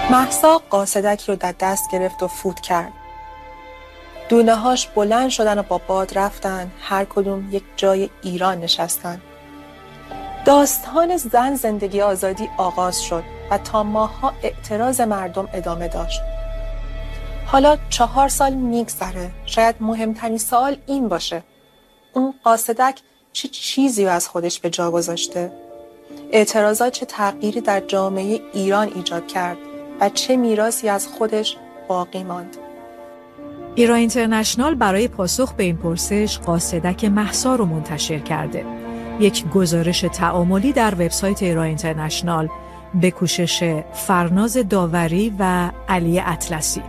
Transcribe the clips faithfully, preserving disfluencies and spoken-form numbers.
مهسا قاصدکی رو در دست گرفت و فوت کرد. دونه هاش بلند شدن و با باد رفتن، هر کدوم یک جای ایران نشستن. داستان زن زندگی آزادی آغاز شد و تا ماه‌ها اعتراض مردم ادامه داشت. حالا چهار سال میگذره. شاید مهمترین سوال این باشه: اون قاصدک چه چیزی از خودش به جا گذاشته؟ اعتراضات چه تغییری در جامعه ایران ایجاد کرد و چه میراثی از خودش باقی ماند؟ ایران اینترنشنال برای پاسخ به این پرسش قاصدک مهسا رو منتشر کرده. یک گزارش تعاملی در وبسایت ایران اینترنشنال به کوشش فرناز داوری و علی اطلسی.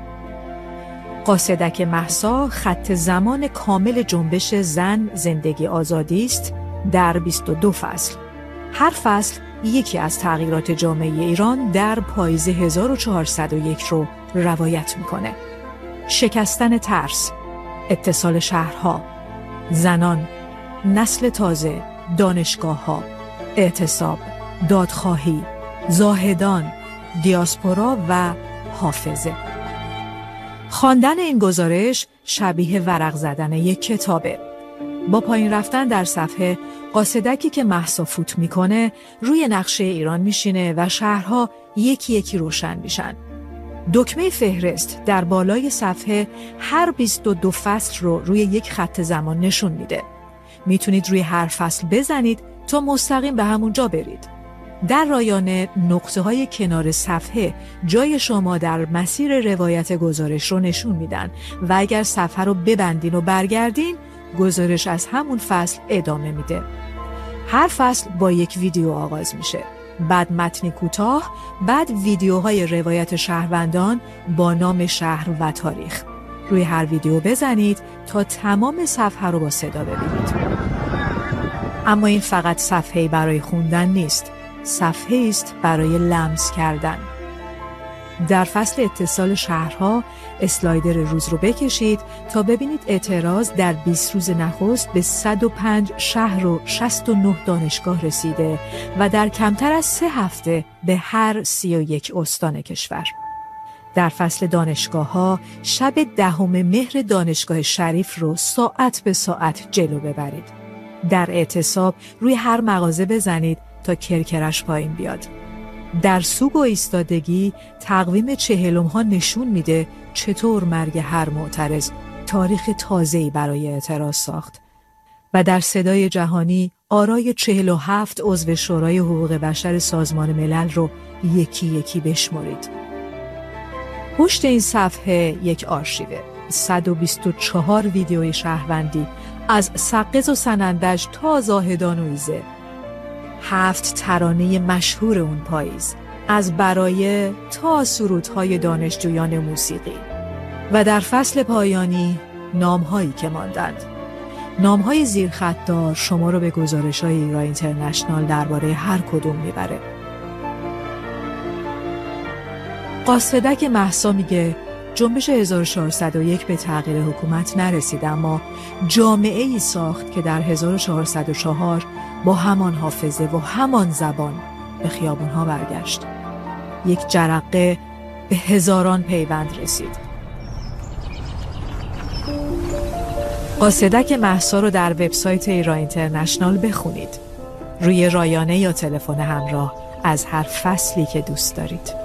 قاصدک مهسا خط زمان کامل جنبش زن زندگی آزادی است در بیست و دو فصل. هر فصل یکی از تغییرات جامعه ایران در پاییز هزار و چهارصد و یک رو روایت میکنه. شکستن ترس، اتصال شهرها، زنان، نسل تازه، دانشگاه‌ها، اعتصاب، دادخواهی، زاهدان، دیاسپورا و حافظه. خواندن این گزارش شبیه ورق زدن یک کتابه. با پایین رفتن در صفحه، قاصدکی که مهسا فوت میکنه روی نقشه ایران میشینه و شهرها یکی یکی روشن میشن. دکمه فهرست در بالای صفحه هر بیست و دو فصل رو روی یک خط زمان نشون میده. میتونید روی هر فصل بزنید تا مستقیم به همونجا برید. در رایانه نقطه های کنار صفحه جای شما در مسیر روایت گزارش رو نشون میدن و اگر صفحه رو ببندین و برگردین، گزارش از همون فصل ادامه میده. هر فصل با یک ویدیو آغاز میشه، بعد متنی کوتاه، بعد ویدیوهای روایت شهروندان با نام شهر و تاریخ. روی هر ویدیو بزنید تا تمام صفحه رو با صدا ببینید. اما این فقط صفحه‌ای برای خوندن نیست، صفحه است برای لمس کردن. در فصل اتصال شهرها اسلایدر روز رو بکشید تا ببینید اعتراض در بیست روز نخست به صد و پنج شهر و شصت و نه دانشگاه رسیده و در کمتر از سه هفته به هر سی و یک استان کشور. در فصل دانشگاه‌ها شب دهم مهر دانشگاه شریف رو ساعت به ساعت جلو ببرید. در اعتصاب روی هر مغازه بزنید تا کرکرش پایین بیاد. در سوگ و ایستادگی تقویم چهلم ها نشون میده چطور مرگ هر معترض تاریخ تازه‌ای برای اعتراض ساخت. و در صدای جهانی آرای چهل و هفت عضو شورای حقوق بشر سازمان ملل رو یکی یکی بشمرید. پشت این صفحه یک آرشیوه، صد و بیست و چهار ویدیوی شهروندی از سقز و سنندج تا زاهدان و ایزه، هفت ترانه مشهور اون پاییز، از برایه تا سرودهای دانشجویان موسیقی. و در فصل پایانی نامهایی که ماندند. نامهای زیرخطدار شما رو به گزارش‌های ایران اینترنشنال درباره هر کدوم میبره. قاصدک مهسا میگه جنبش هزار و چهارصد و یک به تغییر حکومت نرسید، اما جامعه ای ساخت که در هزار و چهارصد و چهار با همان حافظه و همان زبان به خیابونها برگشت. یک جرقه به هزاران پیوند رسید. قاصدک مهسا رو در وبسایت ایران اینترنشنال بخونید. روی رایانه یا تلفن همراه از هر فصلی که دوست دارید.